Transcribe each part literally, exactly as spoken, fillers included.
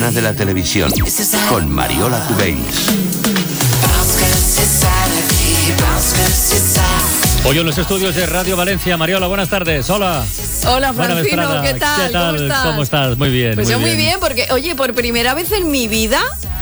mañana de la televisión, con Mariola Cubells. Hoy en los estudios de Radio Valencia. Mariola, buenas tardes. Hola. Hola, Francino, ¿qué tal? ¿Qué tal? ¿Cómo estás? ¿Cómo estás? Muy bien. Pues muy yo bien. muy bien, porque, oye, por primera vez en mi vida,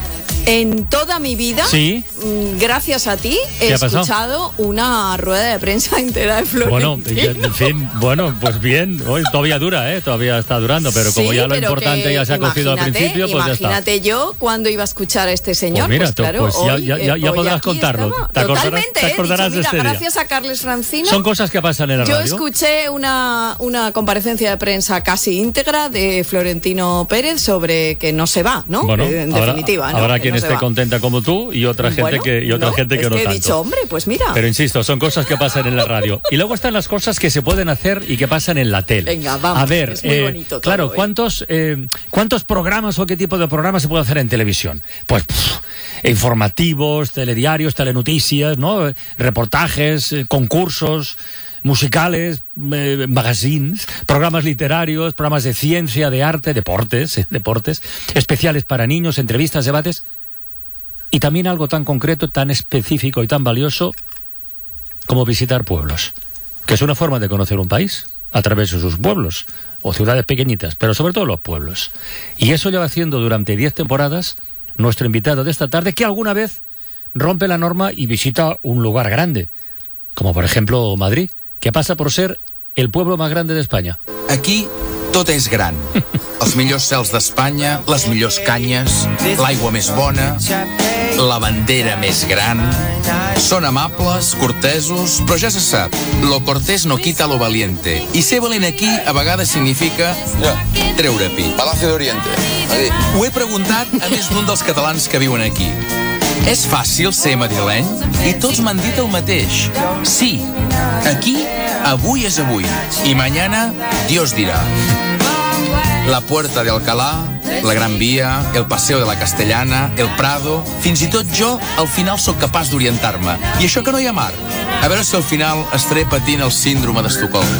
en toda mi vida, ¿Sí? gracias a ti, he escuchado una rueda de prensa entera de Florentino. Bueno, en fin, bueno, pues bien. Hoy todavía dura, ¿eh? Todavía está durando, pero como sí, ya lo pero importante que, ya se ha cogido al principio, pues ya está. Imagínate yo cuando iba a escuchar a este señor. Pues mira, pues claro, pues ya, hoy, ya, ya, ya hoy podrás aquí contarlo. Estaba. Te acordarás, Totalmente, te acordarás he dicho, de este mira, día. gracias a Carles Francino. Son cosas que pasan en la yo radio. Yo escuché una, una comparecencia de prensa casi íntegra de Florentino Pérez sobre que no se va, ¿no? Bueno, en habrá, definitiva, ¿no? Habrá que quien no esté contenta como tú y otra gente bueno, que, y otra no, gente que es no que tanto. he dicho, hombre, pues mira. Pero insisto, son cosas que pasan en la radio. Y luego están las cosas que se pueden hacer y que pasan en la tele. Venga, vamos. A ver, es muy eh, bonito todo, claro, ¿eh? ¿cuántos, eh, ¿cuántos programas o qué tipo de programas se puede hacer en televisión? Pues pff, informativos, telediarios, telenoticias, ¿no? Reportajes, eh, concursos musicales, eh, magazines, programas literarios, programas de ciencia, de arte, deportes, eh, deportes, especiales para niños, entrevistas, debates. Y también algo tan concreto, tan específico y tan valioso como visitar pueblos, que es una forma de conocer un país a través de sus pueblos o ciudades pequeñitas, pero sobre todo los pueblos. Y eso lleva haciendo durante diez temporadas nuestro invitado de esta tarde, que alguna vez rompe la norma y visita un lugar grande, como por ejemplo Madrid, que pasa por ser el pueblo más grande de España. Aquí tot és gran. Els millors cels d'Espanya, les millors canyes, l'aigua més bona, la bandera més gran. Són amables, cortesos, però ja se sap, lo cortés no quita lo valiente. I ser valent aquí a vegades significa treure pit. Palacio de Oriente. Aquí. Ho he preguntat a més d'un dels catalans que viuen aquí. És fàcil ser madrileny? I tots m'han dit el mateix. Sí, aquí, avui és avui. I mañana, Dios dirá. La Puerta de Alcalá, la Gran Via, el Paseo de la Castellana, el Prado... Fins i tot jo, al final, sóc capaç d'orientar-me. I això que no hi ha mar. A veure si al final estaré patint el síndrome d'Estocolm.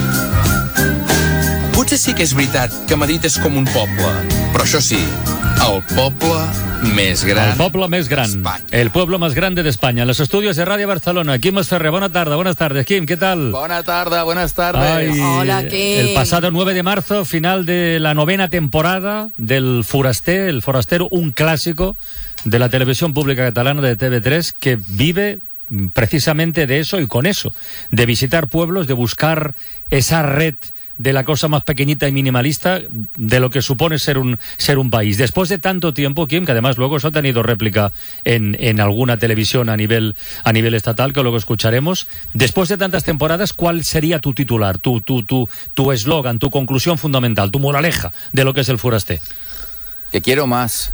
Potser sí que és veritat que Madrid és com un poble, però això sí, el poble més gran. El poble més gran. España. El pueblo más grande de España. En los estudios de Radio Barcelona. Kim Esferrer, buena tarde, buenas tardes. Kim, ¿qué tal? Buena tarde, buenas tardes. Ay, Hola, Kim. El pasado nueve de marzo, final de la novena temporada del Forasté, el Forastero, un clásico de la televisión pública catalana de T V tres que vive precisamente de eso y con eso, de visitar pueblos, de buscar esa red de la cosa más pequeñita y minimalista de lo que supone ser un ser un país. Después de tanto tiempo, Kim, que además luego eso ha tenido réplica en, en alguna televisión a nivel a nivel estatal, que luego escucharemos, después de tantas temporadas, ¿cuál sería tu titular, tu tu tu tu eslogan, tu conclusión fundamental, tu moraleja de lo que es el Forasté? Que quiero más.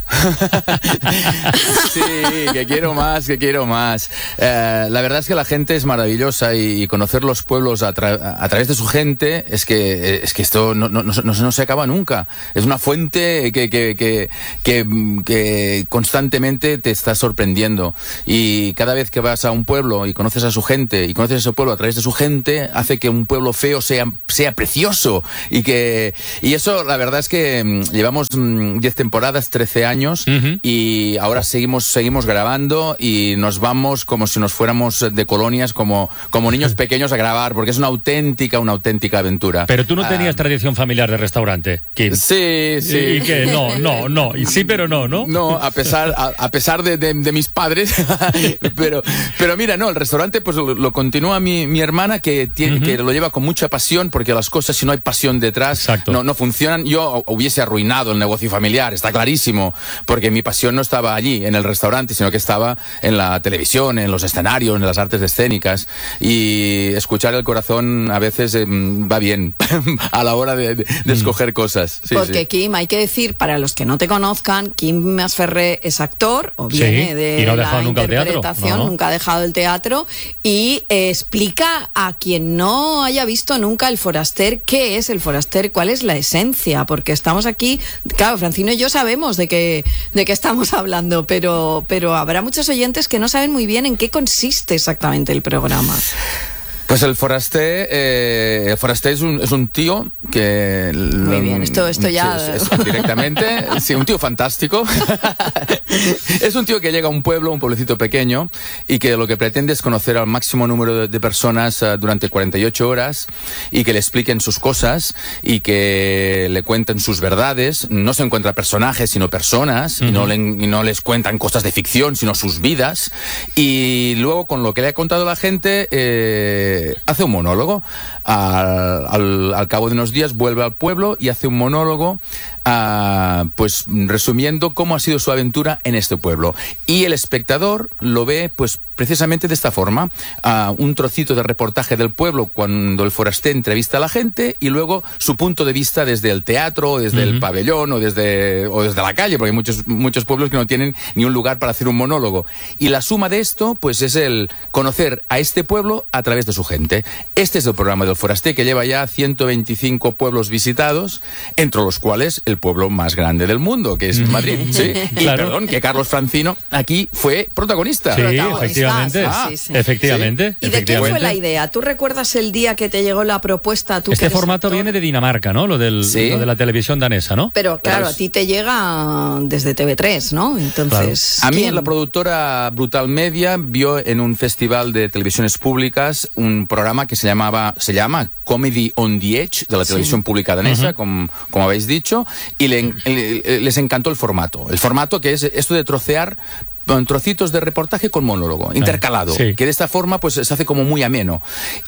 Sí, que quiero más, que quiero más. Eh, la verdad es que la gente es maravillosa y, y conocer los pueblos a, tra a través de su gente es que, es que esto no, no, no, no, no se acaba nunca. Es una fuente que, que, que, que, que constantemente te está sorprendiendo. Y cada vez que vas a un pueblo y conoces a su gente y conoces a ese pueblo a través de su gente, hace que un pueblo feo sea, sea precioso. Y, que, y eso, la verdad es que mmm, llevamos mmm, diez temporadas, trece años, uh-huh. y ahora seguimos seguimos grabando y nos vamos como si nos fuéramos de colonias, como, como niños pequeños a grabar, porque es una auténtica, una auténtica aventura. Pero tú no tenías uh, tradición familiar de restaurante, Kim. Sí, sí. ¿Y qué? No, no, no. Y sí, pero no, ¿no? No, a pesar, a, a pesar de, de, de mis padres. pero, pero mira, no, el restaurante pues lo, lo continúa mi, mi hermana, que, tiene, uh-huh. que lo lleva con mucha pasión, porque las cosas, si no hay pasión detrás, no, no funcionan. Yo hubiese arruinado el negocio familiar, está clarísimo, porque mi pasión no estaba allí, en el restaurante, sino que estaba en la televisión, en los escenarios, en las artes escénicas, y escuchar el corazón a veces eh, va bien a la hora de, de, de escoger cosas. Sí, porque sí. Kim, hay que decir, para los que no te conozcan, Kim Esferrer es actor, o viene sí, de y no ha la dejado nunca el teatro. interpretación, No, no. nunca ha dejado el teatro, y eh, explica a quien no haya visto nunca el Foraster qué es el Foraster, cuál es la esencia, porque estamos aquí, claro, Francino y yo sabemos de qué, de qué estamos hablando, pero, pero habrá muchos oyentes que no saben muy bien en qué consiste exactamente el programa. Pues el foraster, eh, el foraster es un, es un tío que... Muy bien, esto, esto ya... Sí, es, es, directamente, sí, un tío fantástico. Es un tío que llega a un pueblo, un pueblecito pequeño, y que lo que pretende es conocer al máximo número de, de personas uh, durante cuarenta y ocho horas, y que le expliquen sus cosas, y que le cuenten sus verdades. No se encuentra personajes, sino personas, uh-huh. y, no le, y no les cuentan cosas de ficción, sino sus vidas. Y luego, con lo que le ha contado la gente, eh, hace un monólogo. Al, al, al cabo de unos días vuelve al pueblo y hace un monólogo, uh, pues resumiendo cómo ha sido su aventura en este pueblo. Y el espectador lo ve, pues precisamente de esta forma, uh, un trocito de reportaje del pueblo cuando el foraster entrevista a la gente, y luego su punto de vista desde el teatro, o desde uh-huh. el pabellón, o desde, o desde la calle, porque hay muchos, muchos pueblos que no tienen ni un lugar para hacer un monólogo. Y la suma de esto, pues es el conocer a este pueblo a través de su gente. Este es el programa del foraster, que lleva ya ciento veinticinco pueblos visitados, entre los cuales el pueblo más grande del mundo, que es Madrid. Sí. Y claro. Perdón, que Carlos Francino aquí fue protagonista. Sí, protagonista. efectivamente. Ah, sí, sí. Efectivamente. ¿Y de qué fue la idea? ¿Tú recuerdas el día que te llegó la propuesta? ¿Tú este formato actor? Viene de Dinamarca, ¿no? Lo, del, ¿Sí? lo de la televisión danesa, ¿no? Pero claro, Pero es... a ti te llega desde T V tres, ¿no? Entonces, claro. A mí la productora Brutal Media vio en un festival de televisiones públicas un programa que se llamaba, se llama Comedy on the Edge, de la televisión sí. pública danesa, uh-huh. como, como habéis dicho, y le, le, les encantó el formato. El formato que es esto de trocear trocitos de reportaje con monólogo, intercalado, sí. que de esta forma pues se hace como muy ameno.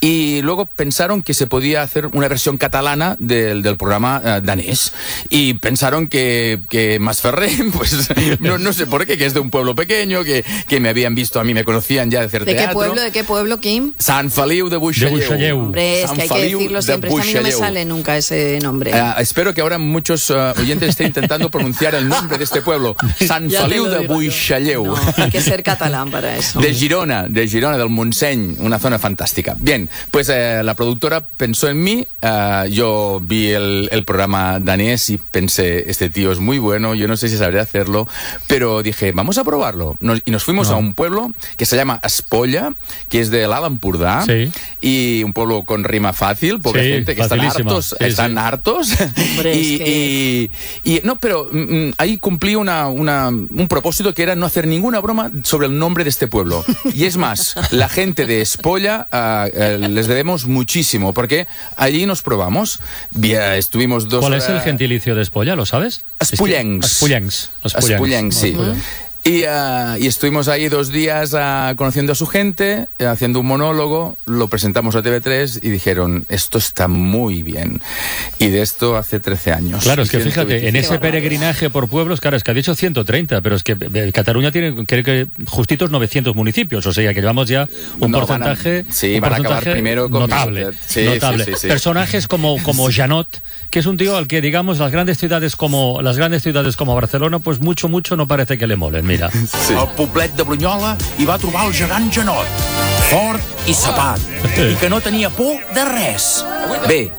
Y luego pensaron que se podía hacer una versión catalana del, del programa uh, danés. Y pensaron que, que Masferrer, pues no, no sé por qué, que es de un pueblo pequeño, que, que me habían visto, a mí me conocían ya de hacer ¿De teatro. qué pueblo, de qué pueblo, Kim? Sant Feliu de Buixalleu. Hombre, es que hay que decirlo siempre, a mí no me sale nunca ese nombre. Uh, espero que ahora muchos uh, oyentes estén intentando pronunciar el nombre de este pueblo. Sant Feliu de Buixalleu. No, hay que ser catalán para eso. De Girona, de Girona, del Montseny, una zona fantástica. Bien, pues eh, la productora pensó en mí, uh, yo vi el, el programa danés y pensé, este tío es muy bueno, yo no sé si sabré hacerlo, pero dije, vamos a probarlo. Nos, y nos fuimos no. a un pueblo que se llama Espolla, que es de l'Alt Empordà, sí. y un pueblo con rima fácil, poca sí, gente que están hartos, sí, están sí. hartos. Hombre, y, es que... y, y no, pero mm, ahí cumplí una, una, un propósito que era no hacer ninguna broma sobre el nombre de este pueblo. Y es más, la gente de Espolla uh, uh, les debemos muchísimo, porque allí nos probamos. Bien, estuvimos dos ¿Cuál horas... es el gentilicio de Espolla? ¿Lo sabes? Espollencs. Espollencs. Espollencs, sí. Y, uh, y estuvimos ahí dos días uh, conociendo a su gente, uh, haciendo un monólogo, lo presentamos a T V tres y dijeron, esto está muy bien. Y de esto hace trece años. Claro, es que fíjate, en ese peregrinaje por pueblos, claro, es que ha dicho ciento treinta, pero es que Cataluña tiene, creo que justitos novecientos municipios, o sea que llevamos ya un no, porcentaje, van a, sí, un van porcentaje a acabar primero con notable. Sí, notable. Sí, sí, sí. Personajes como, como Janot, que es un tío al que, digamos, las grandes ciudades como las grandes ciudades como Barcelona, pues mucho, mucho no parece que le molen, mira. Sí. Al poblet de Brunyola hi va trobar el gegant Janot, fort i sapat, i que no tenia por de res. Bé,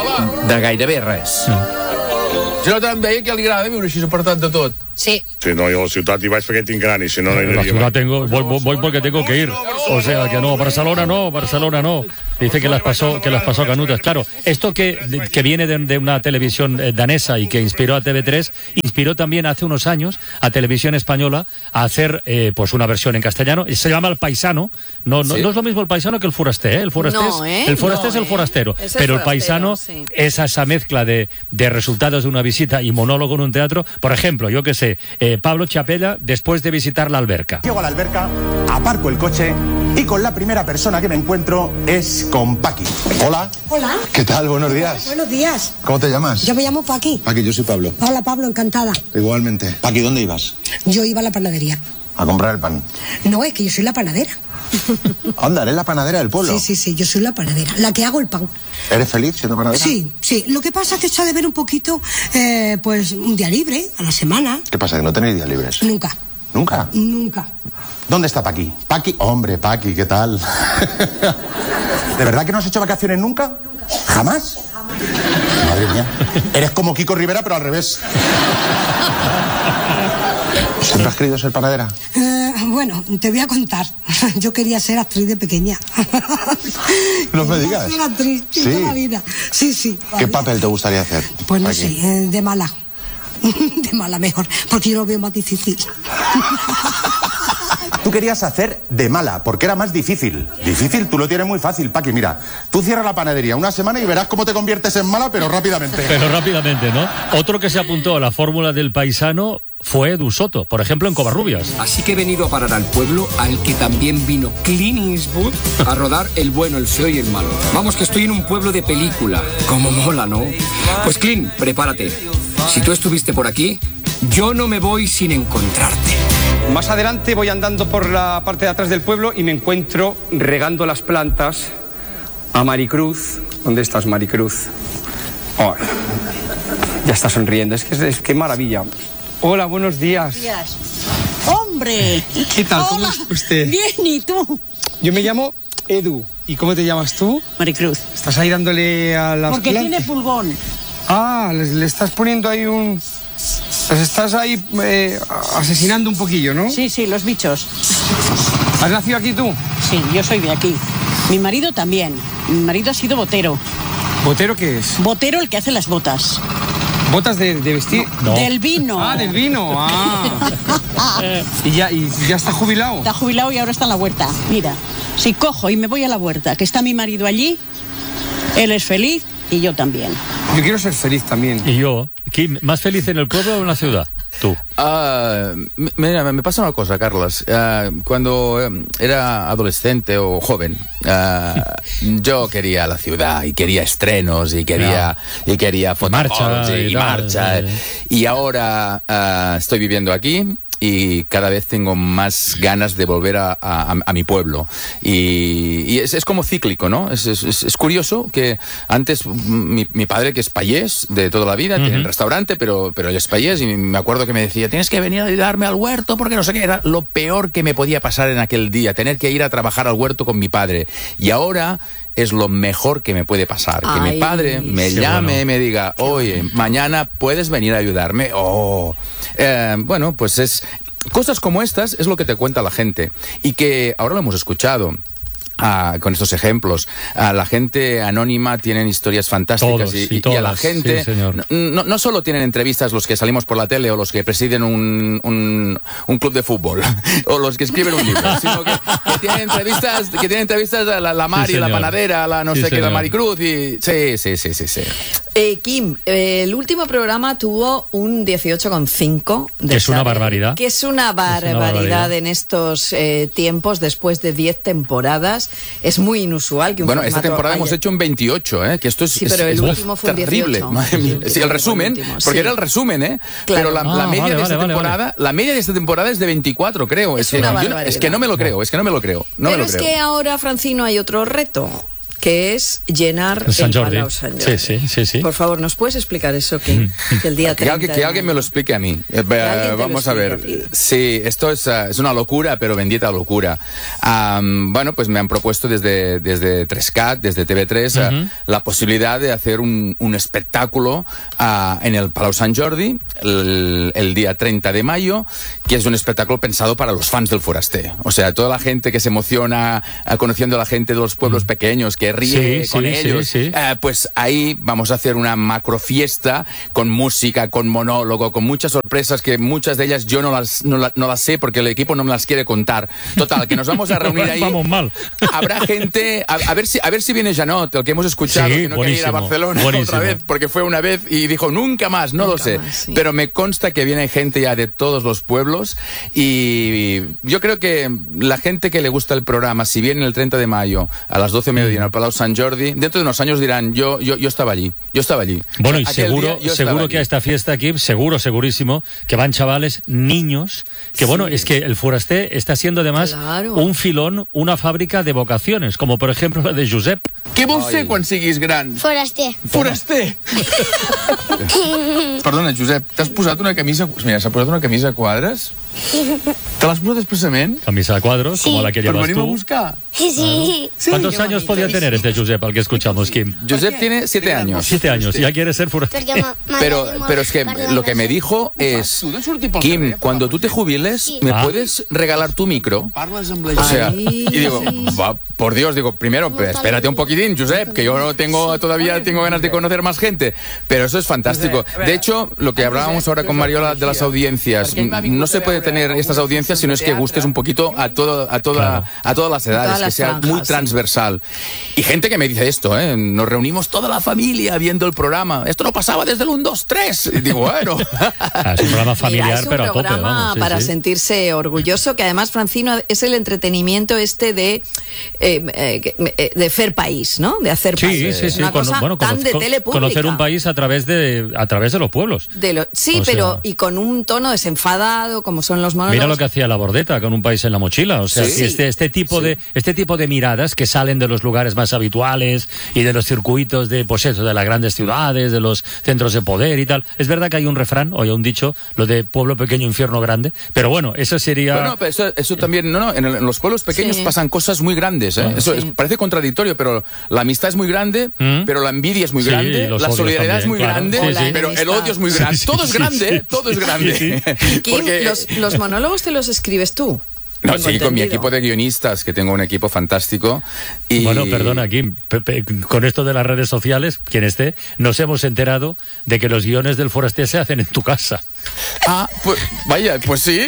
de gairebé res. Janot em deia que li agrada viure així apartat de tot. Sí. Sí, no, yo a la ciutat hi vaig perquè tinc gran i si no, no hi La aniria ciudad mai. tengo, voy, voy, voy porque tengo que ir. O sea que no, Barcelona no, Barcelona no. Dice que las pasó, que las pasó canutas. Claro, esto que, que viene de, de una televisión danesa y que inspiró a T V tres, inspiró también hace unos años a Televisión Española a hacer eh, pues una versión en castellano. Se llama El Paisano. No, no, ¿Sí? no es lo mismo el paisano que el foraster, ¿eh? El foraster, no, es, ¿eh? el foraster no, es el forastero. ¿eh? Es el pero forastero, el paisano sí. es esa mezcla de, de resultados de una visita y monólogo en un teatro. Por ejemplo, yo que sé, eh, Pablo Chapela, después de visitar la alberca. Llego a la alberca, aparco el coche y con la primera persona que me encuentro es con Paqui. Hola. Hola. ¿Qué tal? Buenos días. Buenos días. ¿Cómo te llamas? Yo me llamo Paqui. Paqui, yo soy Pablo. Hola, Pablo, encantada. Igualmente. Paqui, ¿dónde ibas? Yo iba a la panadería. A comprar el pan. No, es que yo soy la panadera. Anda, ¿eres la panadera del pueblo? Sí, sí, sí, yo soy la panadera, la que hago el pan. ¿Eres feliz siendo panadera? Sí, sí. Lo que pasa es que echa de ver un poquito, eh, pues, un día libre a la semana. ¿Qué pasa, que no tenéis días libres? Nunca. ¿Nunca? Nunca. ¿Dónde está Paqui? Paqui, hombre, Paqui, ¿qué tal? ¿De verdad que no has hecho vacaciones nunca? Nunca. ¿Jamás? Jamás. Madre mía. Eres como Kiko Rivera, pero al revés. ¿Siempre has querido ser panadera? Eh, bueno, te voy a contar. Yo quería ser actriz de pequeña. No me Quería digas. ser actriz Sí. toda la vida. Sí, sí. ¿Qué papel te gustaría hacer? Pues no Aquí. sé, eh, de mala. De mala mejor, porque yo lo veo más difícil. Tú querías hacer de mala, porque era más difícil. Difícil, tú lo tienes muy fácil, Paqui. Mira, tú cierras la panadería una semana y verás cómo te conviertes en mala, pero rápidamente. Pero rápidamente, ¿no? Otro que se apuntó a la fórmula del paisano fue Edu Soto, por ejemplo, en Covarrubias. Así que he venido a parar al pueblo al que también vino Clint Eastwood a rodar El bueno, el feo y el malo. Vamos, que estoy en un pueblo de película. Como mola, ¿no? Pues Clint, prepárate. Si tú estuviste por aquí, yo no me voy sin encontrarte. Más adelante voy andando por la parte de atrás del pueblo y me encuentro regando las plantas a Maricruz. ¿Dónde estás, Maricruz? Oh, ya está sonriendo, es que es, es que maravilla. Hola, buenos días. Buenos días. ¡Hombre! ¿Qué tal? ¿Cómo Hola. está usted? Bien, ¿y tú? Yo me llamo Edu. ¿Y cómo te llamas tú? Maricruz. ¿Estás ahí dándole a las Porque plantas? tiene pulgón. Ah, le, le estás poniendo ahí un... Pues estás ahí eh, asesinando un poquillo, ¿no? Sí, sí, los bichos. ¿Has nacido aquí tú? Sí, yo soy de aquí. Mi marido también. Mi marido ha sido botero. ¿Botero qué es? Botero el que hace las botas. ¿Botas de, de vestir? No. Del vino. Ah, del vino. Ah. ¿Y, ya, ¿Y ya está jubilado? Está jubilado y ahora está en la huerta. Mira, si cojo y me voy a la huerta, que está mi marido allí, él es feliz y yo también. Yo quiero ser feliz también. Y yo, Kim, ¿más feliz en el pueblo o en la ciudad? Tú. Ah, m- mira, me pasa una cosa, Carlos. Ah, cuando eh, era adolescente o joven, ah, yo quería la ciudad y quería estrenos y quería, y quería Marcha fotocopies y, y tal, marcha. sí. Y ahora ah, estoy viviendo aquí y cada vez tengo más ganas de volver a, a, a mi pueblo. Y, y es, es como cíclico, ¿no? Es, es, es curioso que antes mi, mi padre, que es payés de toda la vida, uh-huh. tiene un restaurante, pero, pero él es payés, y me acuerdo que me decía, tienes que venir a ayudarme al huerto, porque no sé qué, era lo peor que me podía pasar en aquel día, tener que ir a trabajar al huerto con mi padre. Y ahora es lo mejor que me puede pasar. Ay, que mi padre me llame, bueno. me diga, oye, mañana puedes venir a ayudarme. Oh, eh, bueno, pues es cosas como estas es lo que te cuenta la gente y que ahora lo hemos escuchado. Ah, con estos ejemplos, a la gente anónima tienen historias fantásticas. Todos, y, y, todas, y a la gente sí, no, no, no solo tienen entrevistas los que salimos por la tele o los que presiden un, un, un club de fútbol o los que escriben un libro, sino que, que tienen entrevistas, que tienen entrevistas a la, la Mari, sí, la panadera, la no sí, sé qué, la Maricruz y sí, sí, sí, sí, sí. Eh, Kim, eh, el último programa tuvo un dieciocho coma cinco. Que es una barbaridad. Que es una barbaridad, es una barbaridad. En estos eh, tiempos, después de diez temporadas. Es muy inusual que un Bueno, esta temporada haya... hemos hecho un veintiocho, ¿eh? Que esto es, sí, pero es, el es último fue un terrible. dieciocho. Madre mía. Sí, el resumen, el último, porque sí. era el resumen, ¿eh? Claro. Pero la, ah, la media vale, de esta vale, temporada, vale. la media de esta temporada es de veinticuatro, creo. Es, es, una que, yo, es que no me lo creo, es que no me lo creo. No pero me lo es creo. que ahora, Francino, hay otro reto, que es llenar el, San el Jordi. Palau Sant Jordi. Sí, sí, sí, sí. Por favor, ¿nos puedes explicar eso? Que, que el día que, alguien, que alguien me lo explique a mí. Eh, vamos a ver. A sí, esto es, uh, es una locura, pero bendita locura. Um, bueno, pues me han propuesto desde, desde tres C A T, desde T V tres, uh-huh. uh, la posibilidad de hacer un, un espectáculo uh, en el Palau Sant Jordi el, el día treinta de mayo, que es un espectáculo pensado para los fans del Foraster. O sea, toda la gente que se emociona uh, conociendo a la gente de los pueblos uh-huh. pequeños, que ríe sí, con sí, ellos, sí, sí. Eh, pues ahí vamos a hacer una macro fiesta con música, con monólogo, con muchas sorpresas que muchas de ellas yo no las, no, la, no las sé porque el equipo no me las quiere contar. Total, que nos vamos a reunir ahí. Vamos mal. Habrá gente, a, a ver si a ver si viene Janot, el que hemos escuchado, sí, que no quería ir a Barcelona buenísimo. otra vez porque fue una vez y dijo nunca más, no nunca lo sé. Más, sí. Pero me consta que viene gente ya de todos los pueblos y yo creo que la gente que le gusta el programa, si viene el treinta de mayo a las doce de mediodía en el Palau Sant Jordi, dentro de unos años dirán, yo yo, yo estaba allí, yo estaba allí. Bueno, y Aquel seguro, día, seguro que a esta fiesta aquí, seguro, segurísimo, que van chavales, niños, que sí. bueno, es que el Foraster está siendo además claro. un filón, una fábrica de vocaciones, como por ejemplo la de Josep. Què vols ser quan siguis gran? Foraster. Foraster! Perdona, Josep, t'has posat una camisa... Mira, s'ha posat una camisa a quadres Te l'has posat expressament? Camisa a cuadros, Sí. como la que Però llevas venim a tú. buscar. Sí. ¿Cuántos años podía tener este Josep al que escuchamos, Kim? Josep tiene siete años. Siete años, ya quiere ser forastero. Pero, pero es que lo que me dijo es, Kim, cuando tú te jubiles, ¿me Ah. puedes regalar tu micro? O sea, y digo, va, por Dios, digo, primero, pues, espérate un poquitín, Josep, que yo no tengo, todavía tengo ganas de conocer más gente. Pero eso es fantástico. De hecho, lo que hablábamos ahora con Mariola de las audiencias, no se puede tener estas audiencias si no es que gustes un poquito a todo, a toda, a todas las edades, Todas que las sea franjas, muy sí. transversal. Y gente que me dice esto, ¿eh? Nos reunimos toda la familia viendo el programa. Esto no pasaba desde el uno, dos, tres. Y digo, bueno. Ah, es un programa familiar, Mira, es un pero a tope, programa vamos. sí, para sí. sentirse orgulloso, que además, Francino, es el entretenimiento este de eh, eh, de hacer país, ¿no? De hacer Sí, país. sí, sí. Una Con- cosa bueno, tan cono- de con- tele pública. conocer un país a través de a través de los pueblos. De lo- sí, O pero sea- y con un tono desenfadado, como son los monólogos. Mira lo que hacía la Bordeta con Un país en la mochila. O sea, Sí. que este, este tipo de este tipo de miradas que salen de los lugares más habituales y de los circuitos de pues eso, de las grandes ciudades, de los centros de poder y tal. Es verdad que hay un refrán o hay un dicho, lo de pueblo pequeño, infierno grande. Pero bueno, eso sería. Bueno, pero eso, eso también, no, no, en, el- en los pueblos pequeños Sí. pasan cosas muy grandes, ¿eh? Ah. Eso Sí. es- parece contradictorio, pero la amistad es muy grande, ¿Mm? pero la envidia es muy Sí, grande, los la odios solidaridad es también, muy claro. grande, Sí, sí. pero el odio es muy Sí, grande. sí, todo es sí, grande, sí. ¿eh? Todo es grande. Kim, Porque- los, los monólogos te los escribes tú. No, Tengo sí, con mi entendido. equipo de guionistas, que tengo un equipo fantástico. Y... Bueno, perdona, Kim, pe- pe- con esto de las redes sociales, quien esté, nos hemos enterado de que los guiones del Forastero se hacen en tu casa. Ah, pues vaya, pues sí.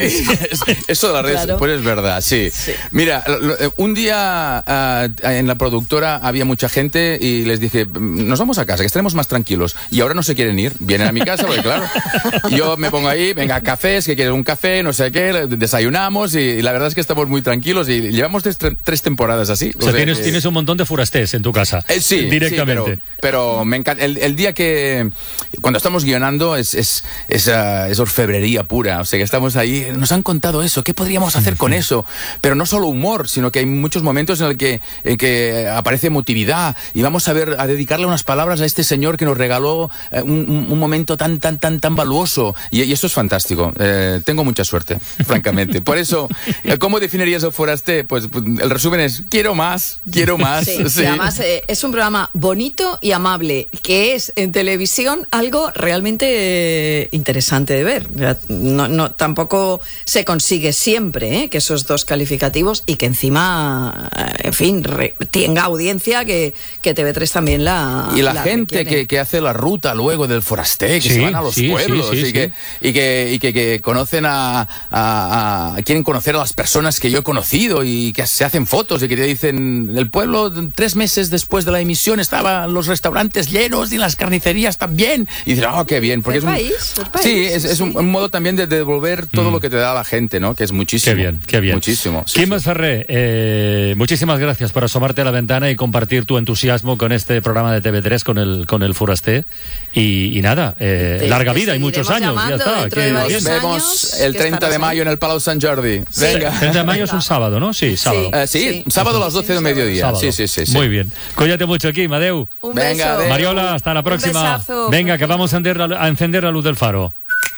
Eso de las redes, Claro. pues es verdad, sí. Mira, lo- lo- un día ah, en la productora había mucha gente y les dije, nos vamos a casa, que estaremos más tranquilos. Y ahora no se quieren ir, vienen a mi casa, porque claro, yo me pongo ahí, venga, cafés, que quieres un café, no sé qué, desayunamos y, y la verdad es que estamos muy tranquilos y llevamos tres, tres temporadas así. O sea, tienes, que- tienes un montón de forastés en tu casa. Eh, sí, directamente. sí, pero, pero me encanta. El, el día que, cuando estamos guionando, es, es, es, ah, es orfebrería pura. O sea, que estamos ahí, nos han contado eso, ¿qué podríamos hacer con eso? Pero no solo humor, sino que hay muchos momentos en el que, en que aparece emotividad y vamos a ver, a dedicarle unas palabras a este señor que nos regaló eh, un, un- un momento tan, tan, tan, tan valuoso. Y, y eso es fantástico. Eh, tengo mucha suerte, francamente. Por eso, ¿cómo definirías el Forasté? Pues pues, el resumen es, quiero más, quiero más. Sí, sí. y además eh, es un programa bonito y amable, que es en televisión algo realmente eh, interesante de ver. O sea, no, no, tampoco se consigue siempre, ¿eh? Que esos dos calificativos y que encima, eh, en fin, re- tenga audiencia que, que T V tres también la Y la, la gente requiere. que, que hace la ruta luego del Forasté, que Sí, se van a los sí, pueblos sí, sí, y, sí. Que, y, que, y que, que conocen a, a- a- quieren conocer a las personas que yo he conocido y que se hacen fotos y que te dicen, el pueblo tres meses después de la emisión estaban los restaurantes llenos y las carnicerías también. Y dices, oh, qué bien. Porque El es un, país, el país, sí, es, es sí. Un, un modo también de devolver todo lo que te da la gente, ¿no? Que es muchísimo. Qué bien, qué bien. Muchísimo. sí, Kim sí. Masferrer, eh, muchísimas gracias por asomarte a la ventana y compartir tu entusiasmo con este programa de T V tres, con el, con el Forasté. Y, y nada, eh, Te- larga te vida y muchos seguiremos años. Ya llamando está. dentro qué de varios bien. Nos vemos años, el que treinta de estarás mayo en el Palau Sant Jordi. Venga. treinta de mayo es un sábado, ¿no? Sí, sábado. Eh, sí, Sí. sábado a las doce del mediodía. Sábado. Sí, sí, sí, sí. Muy bien. Cuídate mucho, Kim. Adeu. Un Venga, beso. adeu. Mariola, hasta la Un próxima. besazo, Venga, que vamos a encender la, a encender la luz del faro.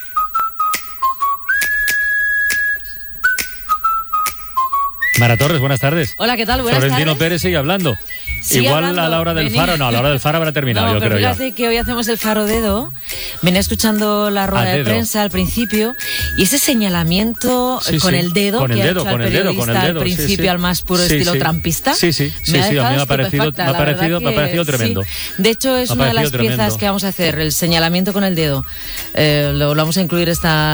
Mara Torres, buenas tardes. Hola, ¿qué tal? Buenas Florentino tardes. Pérez sigue hablando. Sigue Igual hablando. a la hora del Vení. faro, no, a la hora del faro habrá terminado, No, yo pero creo ya. fíjate que hoy hacemos el faro dedo. Venía escuchando la rueda Ah, de dedo. prensa al principio y ese señalamiento Sí, con sí. el dedo Con el que ha dedo, hecho con al el dedo, con el periodista dedo, al sí, principio sí. al más puro Sí, estilo sí. trampista. Sí, sí, sí, me ha sí, a mí me ha dejado parecido- estupefacta, me ha la parecido- verdad me ha que parecido tremendo. sí. De hecho, es Me ha una de las parecido piezas tremendo. que vamos a hacer, el señalamiento con el dedo. Eh, lo, lo vamos a incluir esta